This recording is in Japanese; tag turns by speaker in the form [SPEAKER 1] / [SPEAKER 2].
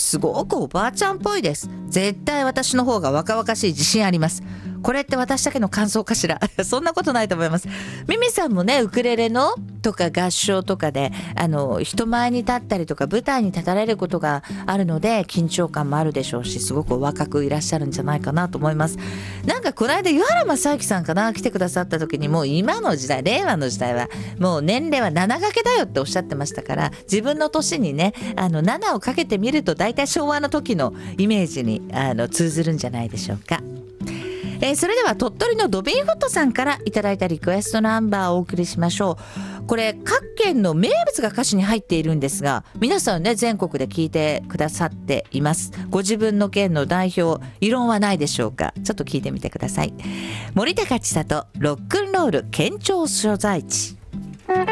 [SPEAKER 1] すごくおばあちゃんっぽいです。絶対私の方が若々しい自信あります。これって私だけの感想かしらそんなことないと思います。ミミさんもね、ウクレレのとか合唱とかで人前に立ったりとか舞台に立たれることがあるので緊張感もあるでしょうし、すごくお若くいらっしゃるんじゃないかなと思います。なんかこの間湯原正幸さんかな来てくださった時に、もう今の時代、令和の時代はもう年齢は7掛けだよっておっしゃってましたから、自分の年にね7をかけてみると大体昭和の時のイメージに通ずるんじゃないでしょうか。それでは鳥取のドビンフットさんからいただいたリクエストナンバーをお送りしましょう。これ各県の名物が歌詞に入っているんですが、皆さんね全国で聞いてくださっています。ご自分の県の代表異論はないでしょうか。ちょっと聞いてみてください。森高千里ロックンロール県庁所在地。